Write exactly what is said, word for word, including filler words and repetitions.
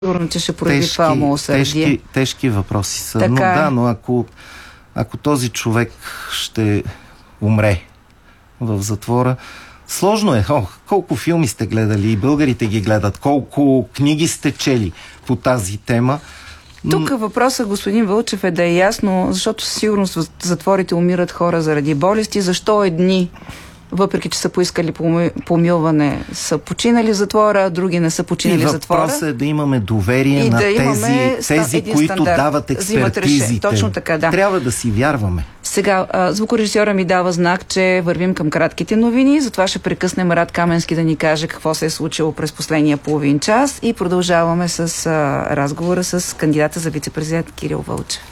Сигурно, че ще прояви тежки, това милосърдие. Тежки, тежки въпроси са. Така но е. да, но ако, ако този човек ще умре в затвора, сложно е. О, колко филми сте гледали и българите ги гледат, колко книги сте чели по тази тема. Тук въпросът, господин Вълчев, е да е ясно, защото със сигурност в затворите умират хора заради болести. Защо едни, въпреки че са поискали помилване, са починали в затвора, а други не са починали в затвора? Въпросът е да имаме доверие и на да тези, имаме тези които стандарт, дават експертизите. Точно така, да. Трябва да си вярваме. Сега, звукорежисьора ми дава знак, че вървим към кратките новини, затова ще прекъснем Рад Каменски да ни каже какво се е случило през последния половин час и продължаваме с а, разговора с кандидата за вице-президент Кирил Вълчев.